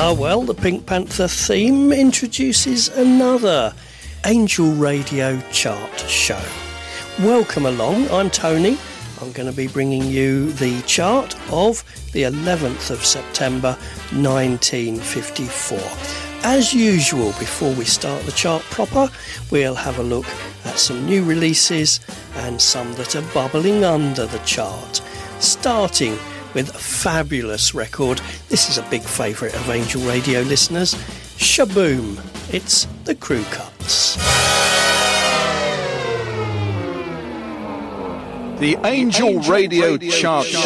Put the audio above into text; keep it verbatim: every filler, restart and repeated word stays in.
Ah, well, the Pink Panther theme introduces another Angel Radio chart show. Welcome along, I'm Tony. I'm going to be bringing you the chart of the eleventh of September nineteen fifty-four. As usual, before we start the chart proper, we'll have a look at some new releases and some that are bubbling under the chart. Starting with a fabulous record. This is a big favourite of Angel Radio listeners. Shaboom. It's the Crew Cuts. The Angel Radio chart